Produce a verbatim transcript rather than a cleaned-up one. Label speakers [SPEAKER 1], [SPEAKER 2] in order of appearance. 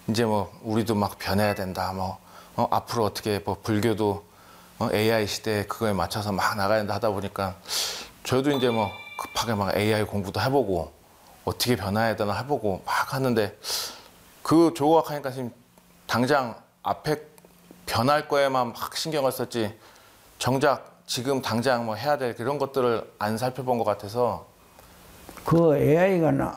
[SPEAKER 1] 이제 뭐 우리도 막 변해야 된다. 뭐 어, 앞으로 어떻게 뭐 불교도 어, 에이아이 시대에 그거에 맞춰서 막 나가야 된다 하다 보니까 저도 이제 뭐 급하게 막 에이아이 공부도 해보고 어떻게 변화해야 되나 해보고 막 하는데 그 조각하니까 지금 당장 앞에 변할 거에만 막 신경을 썼지 정작 지금 당장 뭐 해야 될 그런 것들을 안 살펴본 것 같아서
[SPEAKER 2] 그 에이아이가